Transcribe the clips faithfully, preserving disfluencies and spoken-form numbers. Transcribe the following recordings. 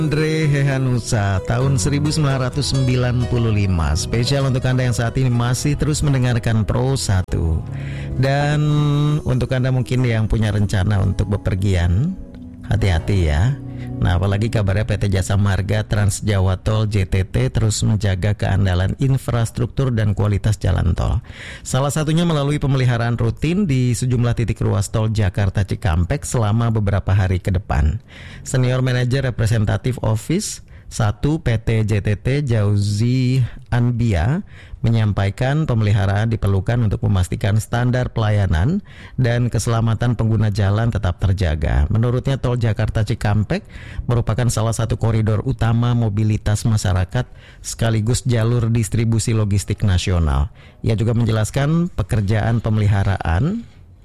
Andre Hehanusa tahun seribu sembilan ratus sembilan puluh lima. Spesial untuk Anda yang saat ini masih terus mendengarkan Pro satu. Dan untuk Anda mungkin yang punya rencana untuk bepergian, hati-hati ya. Nah, apalagi kabarnya P T Jasa Marga Trans Jawa Tol J T T terus menjaga keandalan infrastruktur dan kualitas jalan tol. Salah satunya melalui pemeliharaan rutin di sejumlah titik ruas tol Jakarta Cikampek selama beberapa hari ke depan. Senior Manager Representative Office satu P T J T T Jauzi Anbia menyampaikan pemeliharaan diperlukan untuk memastikan standar pelayanan dan keselamatan pengguna jalan tetap terjaga. Menurutnya, tol Jakarta Cikampek merupakan salah satu koridor utama mobilitas masyarakat sekaligus jalur distribusi logistik nasional. Ia juga menjelaskan pekerjaan pemeliharaan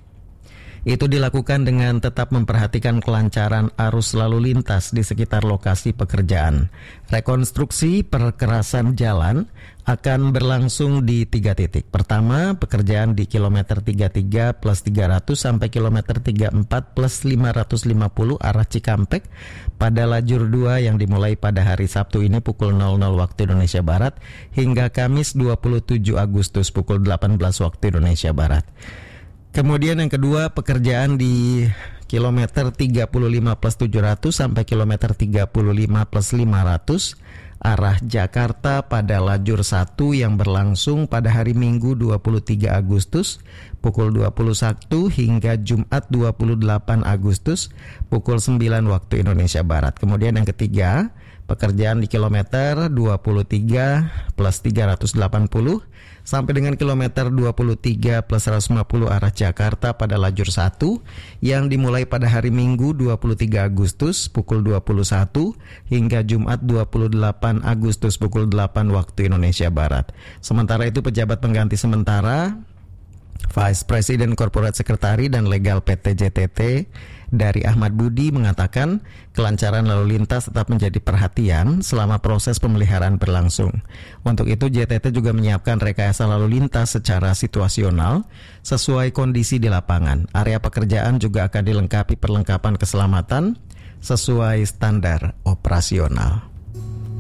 itu dilakukan dengan tetap memperhatikan kelancaran arus lalu lintas di sekitar lokasi pekerjaan. Rekonstruksi perkerasan jalan akan berlangsung di tiga titik. Pertama, pekerjaan di kilometer tiga puluh tiga plus tiga ratus sampai kilometer tiga puluh empat plus lima ratus lima puluh arah Cikampek pada lajur dua yang dimulai pada hari Sabtu ini pukul nol nol waktu Indonesia Barat hingga Kamis dua puluh tujuh Agustus pukul delapan belas waktu Indonesia Barat. Kemudian yang kedua, pekerjaan di kilometer tiga puluh lima plus tujuh ratus sampai kilometer tiga puluh lima plus lima ratus arah Jakarta pada lajur satu yang berlangsung pada hari Minggu dua puluh tiga Agustus pukul dua puluh satu hingga Jumat dua puluh delapan Agustus pukul sembilan waktu Indonesia Barat. Kemudian yang ketiga, pekerjaan di kilometer dua puluh tiga plus tiga ratus delapan puluh sampai dengan kilometer dua puluh tiga plus seratus lima puluh arah Jakarta pada lajur satu yang dimulai pada hari Minggu dua puluh tiga Agustus pukul dua puluh satu hingga Jumat dua puluh delapan Agustus pukul delapan waktu Indonesia Barat. Sementara itu, pejabat pengganti sementara Vice President Corporate Secretary dan Legal P T J T T dari Ahmad Budi mengatakan kelancaran lalu lintas tetap menjadi perhatian selama proses pemeliharaan berlangsung. Untuk itu, J T T juga menyiapkan rekayasa lalu lintas secara situasional sesuai kondisi di lapangan. Area pekerjaan juga akan dilengkapi perlengkapan keselamatan sesuai standar operasional.